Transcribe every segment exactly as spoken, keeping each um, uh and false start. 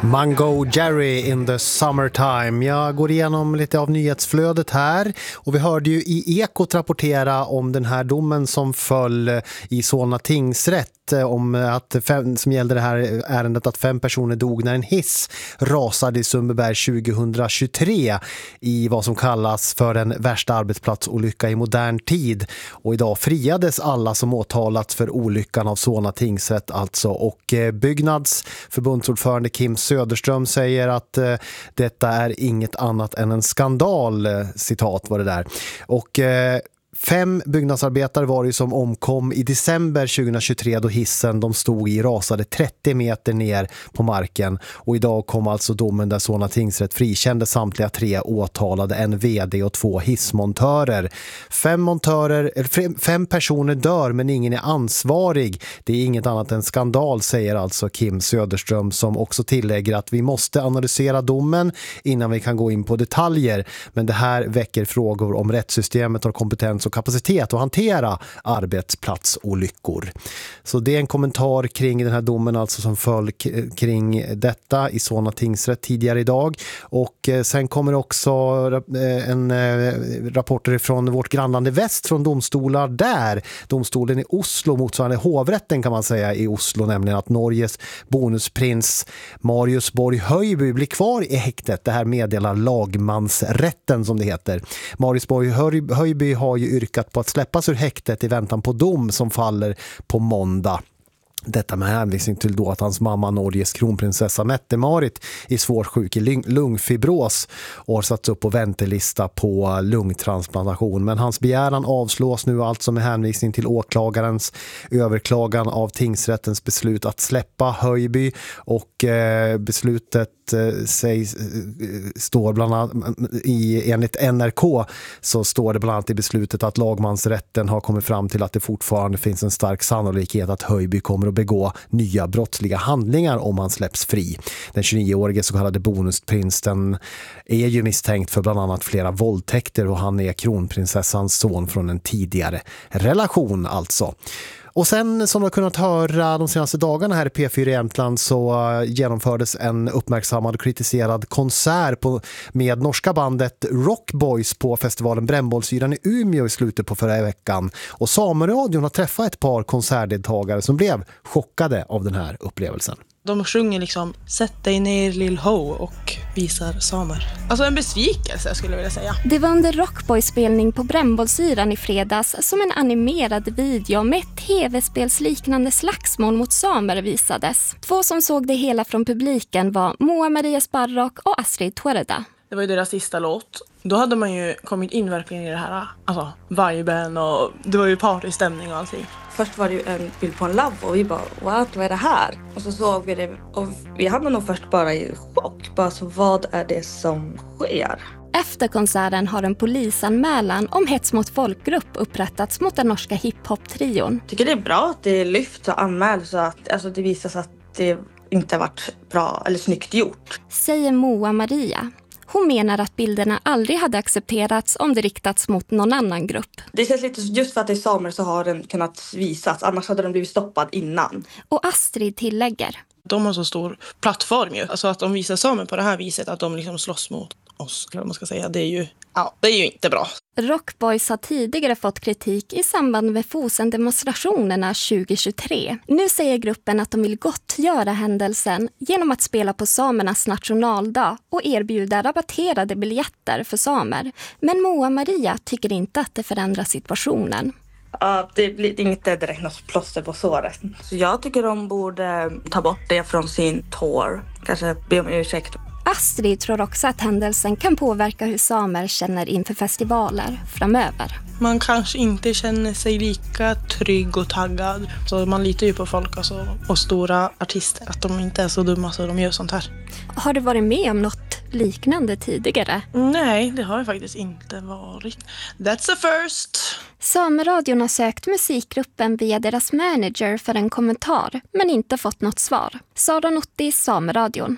Mango Jerry in the summertime. Jag går igenom lite av nyhetsflödet här och vi hörde ju i Ekot rapportera om den här domen som föll i Solna tingsrätt om att fem, som gällde det här ärendet att fem personer dog när en hiss rasade i Sundbyberg tjugohundratjugotre i vad som kallas för den värsta arbetsplatsolycka i modern tid. Och idag friades alla som åtalats för olyckan av Solna tingsrätt alltså. Och Byggnads förbundsordförande Kim Söderström säger att eh, detta är inget annat än en skandal, citat var det där. Och eh, Fem byggnadsarbetare var det som omkom i december tjugohundratjugotre då hissen de stod i rasade trettio meter ner på marken. Och idag kom alltså domen där Solna tingsrätt frikände samtliga tre åtalade, en vd och två hissmontörer. Fem, montörer, fem personer dör men ingen är ansvarig. Det är inget annat än skandal, säger alltså Kim Söderström, som också tillägger att vi måste analysera domen innan vi kan gå in på detaljer. Men det här väcker frågor om rättssystemet och kompetens och kapacitet att hantera arbetsplatsolyckor. Så det är en kommentar kring den här domen alltså som föll k- kring detta i Solna tingsrätt tidigare idag. Och eh, sen kommer också eh, en eh, rapporter från vårt grannland i väst från domstolar där. Domstolen i Oslo, motsvarande hovrätten kan man säga i Oslo, nämligen att Norges bonusprins Marius Borg Höjby blir kvar i häktet. Det här meddelar lagmansrätten som det heter. Marius Borg Höjby har ju yrkat på att släppas ur häktet i väntan på dom som faller på måndag. Detta med hänvisning till då att hans mamma, Norges kronprinsessa Mette-Marit, är svårt sjuk i lungfibros och har satts upp på väntelista på lungtransplantation. Men hans begäran avslås nu alltså med hänvisning till åklagarens överklagan av tingsrättens beslut att släppa Höjby, och eh, beslutet eh, sägs, eh, står bland annat i, enligt N R K så står det bland annat i beslutet att lagmansrätten har kommit fram till att det fortfarande finns en stark sannolikhet att Höjby kommer att begå nya brottsliga handlingar om han släpps fri. Den tjugonioårige så kallade bonusprinsen är ju misstänkt för bland annat flera våldtäkter och han är kronprinsessans son från en tidigare relation alltså. Och sen som vi har kunnat höra de senaste dagarna här i P fyra Jämtland så genomfördes en uppmärksammad och kritiserad konsert på, med norska bandet Rockboys på festivalen Brännbollsyran i Umeå i slutet på förra veckan. Och Sameradion har träffat ett par konsertdeltagare som blev chockade av den här upplevelsen. De sjunger liksom "Sätt dig ner lill ho" och visar samer. Alltså en besvikelse skulle jag vilja säga. Det var under Rockboy-spelning på Brännbollsyran i fredags som en animerad video med tv-spelsliknande slagsmål mot samer visades. Två som såg det hela från publiken var Moa Maria Sparrock och Astrid Tuerda. Det var ju deras sista låt. Då hade man ju kommit in verkligen i det här, alltså viben, och det var ju partystämning och allting. Först var det ju en bild på en labb och vi bara, what, vad är det här? Och så såg vi det och vi hade nog först bara i chock. Bara så, vad är det som sker? Efter konserten har en polisanmälan om hets mot folkgrupp upprättats mot den norska hiphop-trion. Jag tycker det är bra att det lyfts och anmäls så att alltså, det visas att det inte har varit bra eller snyggt gjort. Säger Moa Maria. Hon menar att bilderna aldrig hade accepterats om det riktats mot någon annan grupp. Det känns lite, just för att det är samer så har den kunnat visas, annars hade den blivit stoppad innan. Och Astrid tillägger. De har så stor plattform ju. Alltså att de visar samer på det här viset, att de liksom slåss mot oss, eller vad man ska säga. Det är ju, ja, det är ju inte bra. Rockboys har tidigare fått kritik i samband med Fosen-demonstrationerna tjugohundratjugotre. Nu säger gruppen att de vill gottgöra händelsen genom att spela på samernas nationaldag och erbjuda rabatterade biljetter för samer. Men Moa Maria tycker inte att det förändrar situationen. Ja, det blir inte direkt något plåster på såret. Så jag tycker de borde ta bort det från sin tour. Kanske be om ursäkt. Astrid tror också att händelsen kan påverka hur samer känner inför festivaler framöver. Man kanske inte känner sig lika trygg och taggad. Så man litar ju på folk alltså, och stora artister, att de inte är så dumma så de gör sånt här. Har du varit med om något liknande tidigare? Nej, det har jag faktiskt inte varit. That's a first! Sameradion har sökt musikgruppen via deras manager för en kommentar, men inte fått något svar. Sara Notti, Sameradion.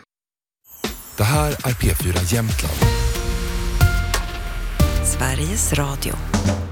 Det här är P fyra Jämtland. Sveriges Radio.